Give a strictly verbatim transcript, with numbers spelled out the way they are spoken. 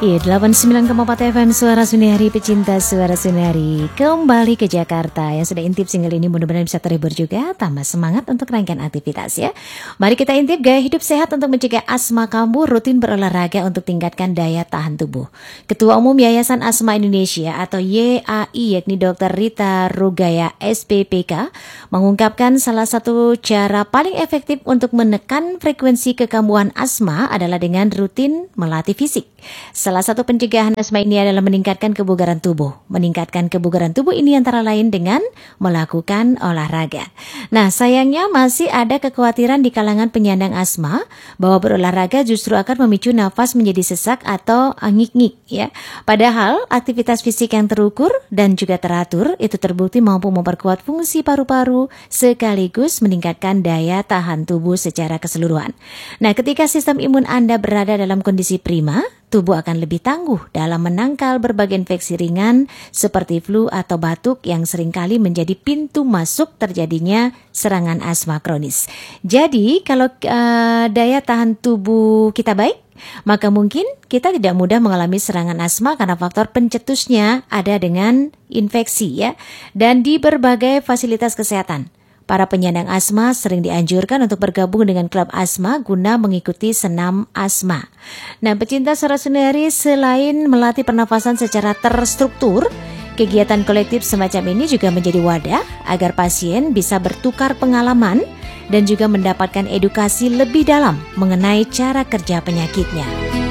Iya, delapan puluh sembilan koma empat F M Suara Sunari, pecinta Suara Sunari. Kembali ke Jakarta. Yang sudah intip single ini mudah-mudahan bisa terhibur juga, tambah semangat untuk rangkaian aktivitas ya. Mari kita intip gaya hidup sehat untuk mencegah asma kambuh, rutin berolahraga untuk tingkatkan daya tahan tubuh. Ketua Umum Yayasan Asma Indonesia atau Y A I yakni dokter Rita Rugaya S P P K mengungkapkan salah satu cara paling efektif untuk menekan frekuensi kekambuhan asma adalah dengan rutin melatih fisik. Salah satu pencegahan asma ini adalah meningkatkan kebugaran tubuh. Meningkatkan kebugaran tubuh ini antara lain dengan melakukan olahraga. Nah, sayangnya masih ada kekhawatiran di kalangan penyandang asma bahwa berolahraga justru akan memicu nafas menjadi sesak atau ngik-ngik ya. Padahal aktivitas fisik yang terukur dan juga teratur itu terbukti mampu memperkuat fungsi paru-paru sekaligus meningkatkan daya tahan tubuh secara keseluruhan. Nah, ketika sistem imun Anda berada dalam kondisi prima, tubuh akan lebih tangguh dalam menangkal berbagai infeksi ringan seperti flu atau batuk yang seringkali menjadi pintu masuk terjadinya serangan asma kronis. Jadi kalau uh, daya tahan tubuh kita baik, maka mungkin kita tidak mudah mengalami serangan asma karena faktor pencetusnya ada dengan infeksi ya. Dan di berbagai fasilitas kesehatan, para penyandang asma sering dianjurkan untuk bergabung dengan klub asma guna mengikuti senam asma. Nah, pecinta Suara Sunari, selain melatih pernafasan secara terstruktur, kegiatan kolektif semacam ini juga menjadi wadah agar pasien bisa bertukar pengalaman dan juga mendapatkan edukasi lebih dalam mengenai cara kerja penyakitnya.